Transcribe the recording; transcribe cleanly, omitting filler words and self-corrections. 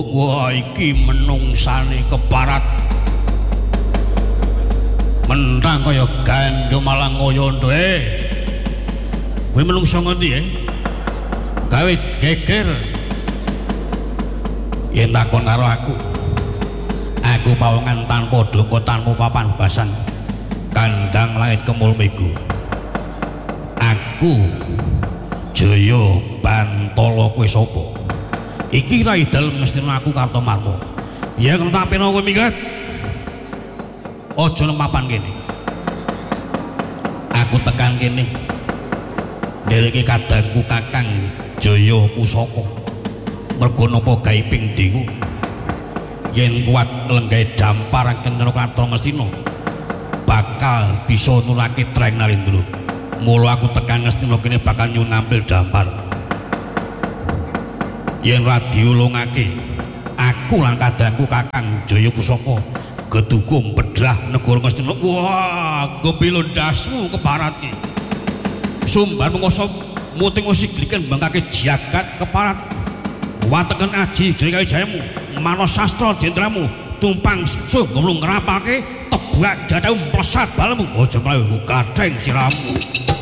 Wah iki menungsane keparat mentang kaya gandum malang ngoyondo. Kowe menungso ngendi gawe geger yen takon karo aku pawongan tanpa dongko tanpa papan basan kandang langit kemul megu. Aku Jaya Bantala kowe sapa? Iki Rai Dalem mestina aku Kartomarma. Ya kena tak peno kowe minggat. Aja nang papan kene. Aku tekan kene. Ndereke kadangku Kakang Jaya Pusaka. Mergo napa gawe ping dewa. Yen kuat nglenggahe dampar Kencana Katra Ngastina bakal bisa nulake Treng Narendra. Mula aku tekan Ngastina kene bakal nyunampil dampar. Yen ora diulungake aku lan kadangku Kakang Jaya Pusaka gedhukum bedah negara Ngastina. Wah, gopilo ndasmu keparat iki. Sumbar mengoso muting usigliken bangkake jagat keparat. Watekan aji jaya jayamu, manos sastra dendramu, tumpang sungguh ngrapake tebak dadamu plesat balemu. Aja mlayu kadheng siramu.